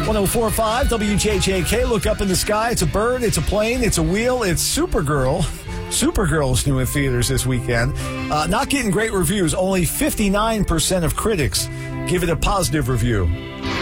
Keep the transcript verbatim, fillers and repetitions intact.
one oh four point five W J J K. Look up in the sky. It's a bird. It's a plane. It's a wheel. It's Supergirl. Supergirl's new in theaters this weekend. Uh, not getting great reviews. Only fifty-nine percent of critics give it a positive review.